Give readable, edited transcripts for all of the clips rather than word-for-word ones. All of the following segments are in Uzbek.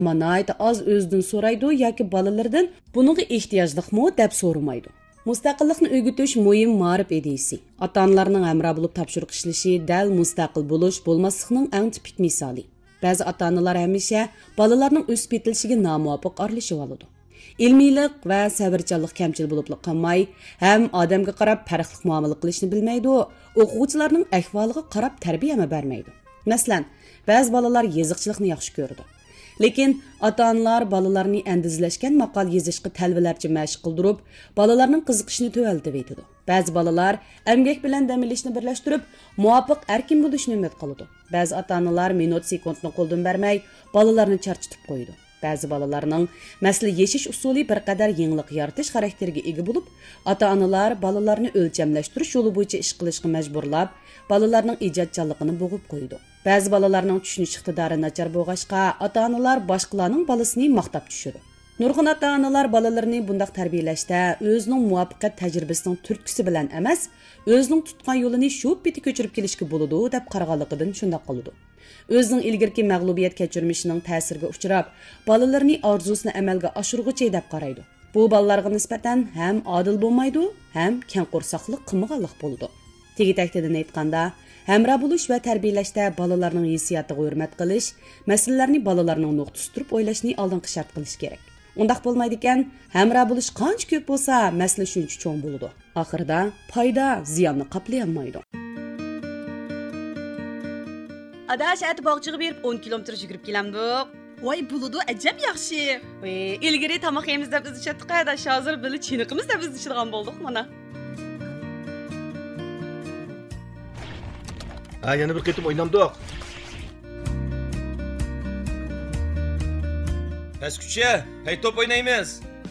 Manayda az özdən soraydı yoki balalardan bununğa ehtiyojliqmi deb so'ramaydi. Mustaqillikni o'rgatish muhim ma'rif ideyasi. Ota-onalarning hamroh bo'lib topshiriq ishlashi dal mustaqil bo'lish bo'lmaslikning eng tipik misoli. Ba'zi ota-onalar hamisha balalarning o'sib yetilishiga nomuvofiq aralashib oladi. İlmiylik va sabrchanlik kamchil bo'lib qolmay, ham odamga qarab farqli muomala qilishni bilmaydi, o'quvchilarning ahvoliga qarab tarbiya bermaydi. Masalan, ba'zi balalar yeziqchilikni yaxshi ko'radi. Lekin ota-onalar balalarni andizlashgan maqol yozishga talvalarcha mashq qildirib, balalarning qiziqishini to'valtib etadi. Ba'zi balalar emgak bilan dam olishni birlashtirib, muvofiq erkin bo'lishni umid qiladi. Ba'zi ota-onalar minut sekundni qo'ldan bermay, balalarni charchitib qo'ydi. Ba'zi balalarning masala yeshish usuli bir qadar yenglik yaratish xarakteriga ega bo'lib, ota-onalar balalarni o'lchamlashtirish yo'li bo'yicha ish qilishga majburlab, balalarning ijodchanligini bo'g'ib qo'ydi. Ba'zi balalarning tushunish iqtidori nachar bo'lg'achqa, ota-onalar boshqalarning balasini maqtab tushirdi. Nurg'un ota-onalar balalarini bundaq tarbiyalashda o'zining muvaffaqiyat tajribasining turtkisi bilan emas, o'zining tutgan yo'lini shu peti ko'chirib kelishga bo'ladi deb qaraganligidan shunday qildi. O'zining ilgirki mag'lubiyat kechirmishining ta'siriga uchrab, balalarini orzusini amalga oshirguchi deb qaraydi. Bu balalarga nisbatan ham odil bo'lmaydi, ham keng qo'rsoqlik qilmaganlik bo'ldi. Tegitakdan aytganda, hamroh bo'lish va tarbiyalashda balalarning hissiyotiga hurmat qilish, masalalarni balalarning nuqtasi turib o'ylashni oldingi shart qilish kerak. Undaq bo'lmaydi ekan, hamroh bo'lish qancha ko'p bo'lsa, masala shuncha cho'ng bo'ladi. Oxirida foyda ziyonni qoplay olmaydi. Adash ati bog'chiga berib 10 kilometr yugurib kelamdik. Voy buludu ajab yaxshi. Ilgari tomoq yemiz deb biz chatdik, adash hozir bili chiniqimiz deb biz ichirgan bo'ldik mana. Yana bir qitim o'ynamdik. Pastkucha, pay top o'ynaymiz.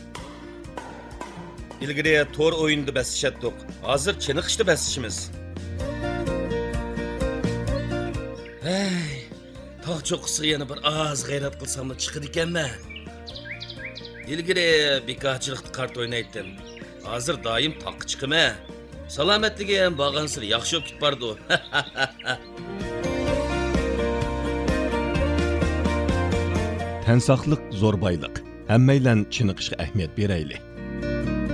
Ilgari to'r o'yinda basishatdik. Hozir chiniqishda basishimiz. Hey, tog' cho'qqisiga yana bir oz g'ayrat qilsam chiqadi ekanmi? Ilgari bekorchilikda kart o'ynaydim. Hozir doim tog'ga chiqaman. Salomatligi ham borgansir yaxshi bo'lib ketib bordi. Tan saqliq zo'r boyliq. Hammaylan chiniqishga ahamiyat beraylik.